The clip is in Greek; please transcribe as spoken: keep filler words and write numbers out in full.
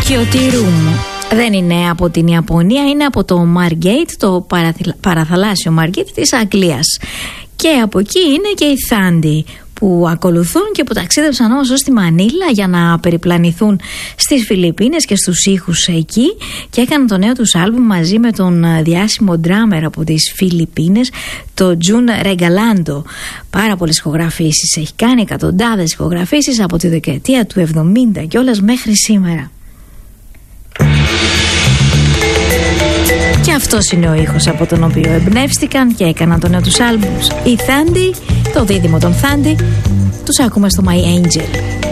Kyottirum. Δεν είναι από την Ιαπωνία, είναι από το Margate, το παραθαλάσσιο Margate της Αγγλίας. Και από εκεί είναι και οι Thandi που ακολουθούν και που ταξίδεψαν όμως ως τη Μανίλα για να περιπλανηθούν στις Φιλιππίνες και στους ήχους εκεί και έκαναν το νέο τους άλμπουμ μαζί με τον διάσημο ντράμερ από τις Φιλιππίνες, το Jun Regalando. Πάρα πολλές ηχογραφήσεις έχει κάνει, εκατοντάδες ηχογραφήσεις από τη δεκαετία του εβδομήντα και όλες μέχρι σήμερα. Και αυτός είναι ο ήχος από τον οποίο εμπνεύστηκαν και έκαναν το νέο τους άλμπουμς οι Thandi, το δίδυμο των Thandi. Τους ακούμε στο My Angel.